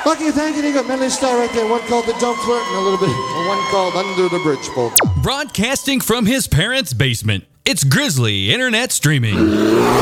Lucky, thank you. You got medley style right there. One called the jump flirt and a little bit, one called under the bridge polka. Broadcasting from his parents' basement, it's Grizzly Internet Streaming.